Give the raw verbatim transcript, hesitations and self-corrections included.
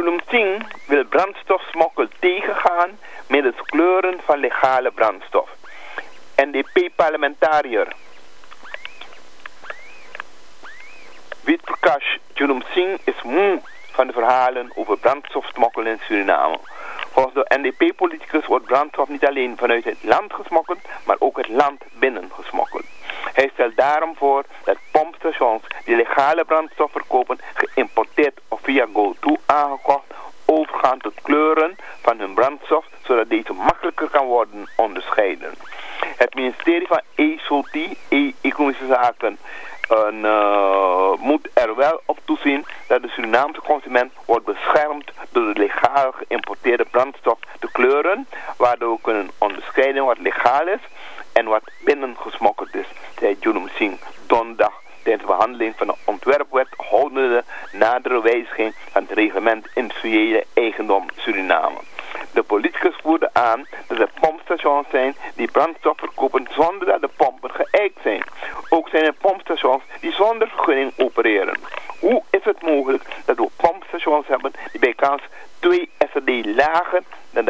Julum Singh wil brandstofsmokkel tegengaan middels kleuren van legale brandstof. N D P-parlementariër Witprakash Julum Singh is moe van de verhalen over brandstofsmokkel in Suriname. Volgens de N D P-politicus wordt brandstof niet alleen vanuit het land gesmokkeld, maar ook het land binnen gesmokkeld. Hij stelt daarom voor dat pompstations die legale brandstof verkopen, geïmporteerd of via GoTo aangekocht, overgaan tot kleuren van hun brandstof, zodat deze makkelijker kan worden onderscheiden. Het ministerie van E S O T, e Economische Zaken, een, uh, moet er wel op toezien dat de Surinaamse consument wordt beschermd door de legaal geïmporteerde brandstof te kleuren, waardoor we kunnen onderscheiden wat legaal is en wat binnen gesmokkeld is, zei Julum Singh donderdag tijdens de behandeling van de ontwerpwet houdende nadere wijziging van het reglement industriële eigendom Suriname. De politicus voerde aan dat er pompstations zijn die brandstof verkopen zonder dat de pompen geëikt zijn. Ook zijn er pompstations die zonder vergunning opereren. Hoe is het mogelijk dat we pompstations hebben die bij kans twee S R D lager